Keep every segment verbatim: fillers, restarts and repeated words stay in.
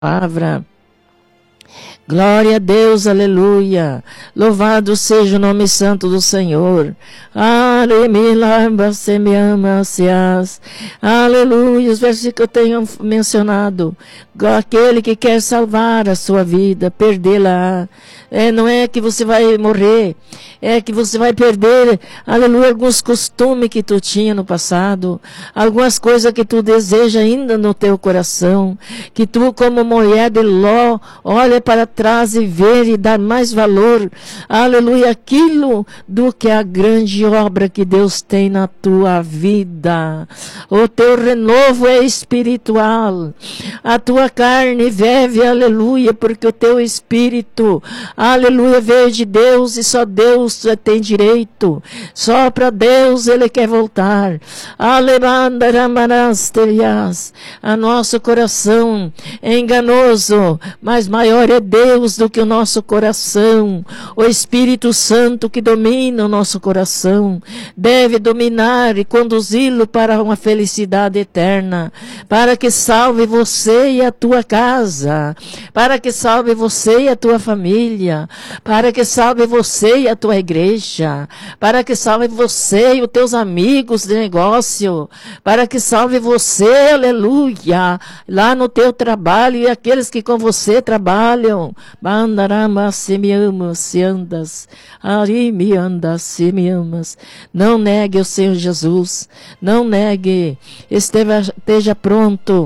palavra. Glória a Deus, aleluia. Louvado seja o nome santo do Senhor. Aleluia. Os versículos que eu tenho mencionado. Aquele que quer salvar a sua vida, perdê-la. É, não é que você vai morrer, é que você vai perder, aleluia, alguns costumes que tu tinha no passado, algumas coisas que tu deseja ainda no teu coração, que tu, como mulher de Ló, olha para trás e vê e dá mais valor, aleluia, aquilo do que a grande obra que Deus tem na tua vida. O teu renovo é espiritual, a tua carne vive, aleluia, porque o teu espírito, aleluia, veio de Deus e só Deus tem direito. Só para Deus Ele quer voltar. A nosso coração é enganoso, mas maior é Deus do que o nosso coração. O Espírito Santo que domina o nosso coração deve dominar e conduzi-lo para uma felicidade eterna, para que salve você e a tua casa, para que salve você e a tua família, para que salve você e a tua igreja, para que salve você e os teus amigos de negócio, para que salve você, aleluia, lá no teu trabalho e aqueles que com você trabalham. Bandarama, se me amas, se andas, ari me andas, se me amas. Não negue o Senhor Jesus, não negue, esteja, esteja pronto.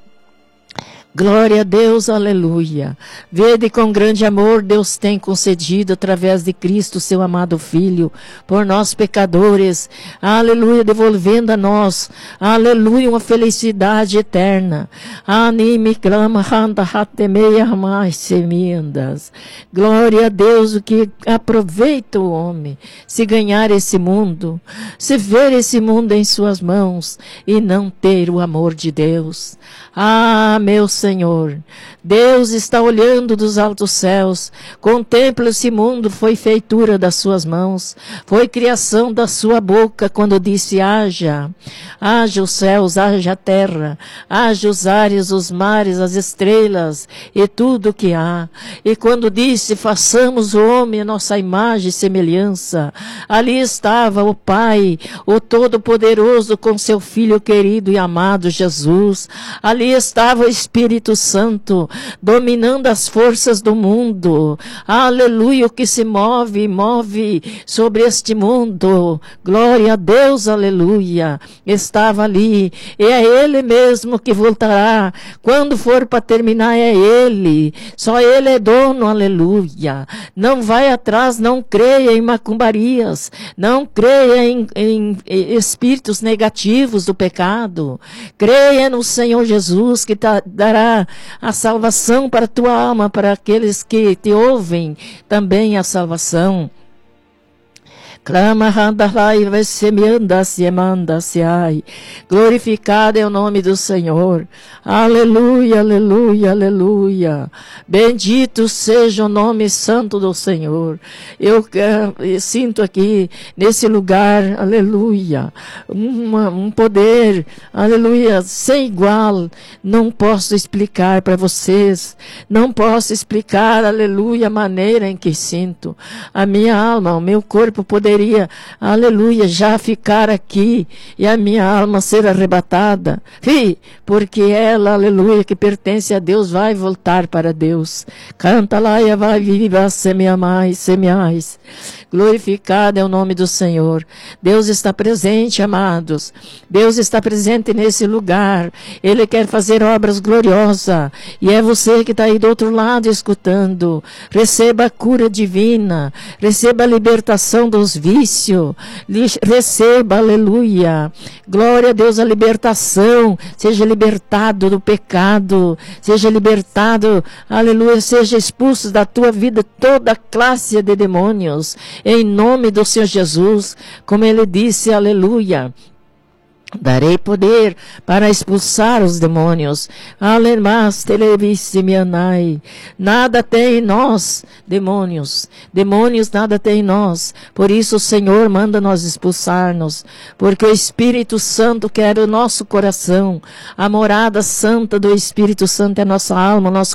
Glória a Deus, aleluia. Vede com grande amor Deus tem concedido através de Cristo, seu amado Filho, por nós pecadores, aleluia, devolvendo a nós, aleluia, uma felicidade eterna. Anime, clama, randa, ratemeia, mais semindas. Glória a Deus, o que aproveita o homem, se ganhar esse mundo, se ver esse mundo em suas mãos e não ter o amor de Deus. Ah, meu Senhor, Deus está olhando dos altos céus, contempla esse mundo, foi feitura das suas mãos, foi criação da sua boca, quando disse haja, haja os céus, haja a terra, haja os ares, os mares, as estrelas e tudo o que há. E quando disse façamos o homem a nossa imagem e semelhança, ali estava o Pai, o Todo-Poderoso com seu Filho querido e amado Jesus. Ali estava o Espírito Santo, dominando as forças do mundo. Aleluia, o que se move, move sobre este mundo. Glória a Deus, aleluia. Estava ali, e é Ele mesmo que voltará. Quando for para terminar, é Ele. Só Ele é dono, aleluia. Não vai atrás, não creia em macumbarias, não creia em, em, em espíritos negativos do pecado. Creia no Senhor Jesus, que ta, dará a salvação para a tua alma, para aqueles que te ouvem, também a salvação. Clama, randalai, vai se me anda, se manda, se ai. Glorificado é o nome do Senhor. Aleluia, aleluia, aleluia. Bendito seja o nome santo do Senhor. Eu, eu sinto aqui, nesse lugar, aleluia, uma, um poder, aleluia, sem igual. Não posso explicar para vocês. Não posso explicar, aleluia, a maneira em que sinto. A minha alma, o meu corpo poderia, aleluia, já ficar aqui e a minha alma ser arrebatada, e, porque ela, aleluia, que pertence a Deus, vai voltar para Deus. Canta lá e vai viva, semeamais, semeais. Glorificado é o nome do Senhor. Deus está presente, amados. Deus está presente nesse lugar. Ele quer fazer obras gloriosas. E é você que está aí do outro lado escutando. Receba a cura divina. Receba a libertação dos vícios. Receba, aleluia. Glória a Deus, a libertação. Seja libertado do pecado. Seja libertado, aleluia. Seja expulso da tua vida toda classe de demônios. Em nome do Senhor Jesus, como Ele disse, aleluia. Darei poder para expulsar os demônios. Alemas televissimianai. Nada tem em nós, demônios. Demônios nada tem em nós. Por isso o Senhor manda nós expulsar-nos. Porque o Espírito Santo quer o nosso coração. A morada santa do Espírito Santo é a nossa alma, o nosso